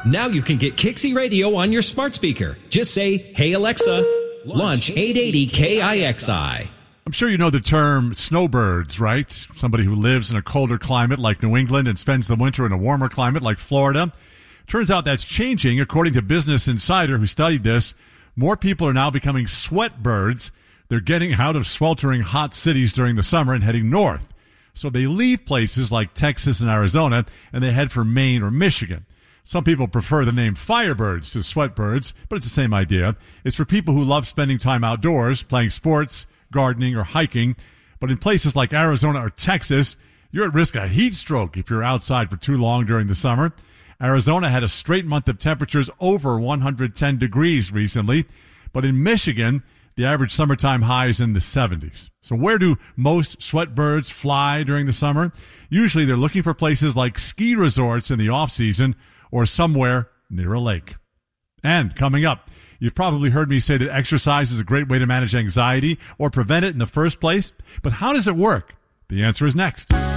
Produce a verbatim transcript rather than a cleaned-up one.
Now you can get Kixie Radio on your smart speaker. Just say, "Hey Alexa, launch eight eighty K I X I." I'm sure you know the term snowbirds, right? Somebody who lives in a colder climate like New England and spends the winter in a warmer climate like Florida. Turns out that's changing. According to Business Insider, who studied this, more people are now becoming sweatbirds. They're getting out of sweltering hot cities during the summer and heading north. So they leave places like Texas and Arizona, and they head for Maine or Michigan. Some people prefer the name Firebirds to sweatbirds, but it's the same idea. It's for people who love spending time outdoors, playing sports, gardening, or hiking. But in places like Arizona or Texas, you're at risk of heat stroke if you're outside for too long during the summer. Arizona had a straight month of temperatures over one hundred ten degrees recently. But in Michigan, the average summertime high is in the seventies. So where do most sweatbirds fly during the summer? Usually they're looking for places like ski resorts in the off-season or somewhere near a lake. And coming up, you've probably heard me say that exercise is a great way to manage anxiety or prevent it in the first place. But how does it work? The answer is next.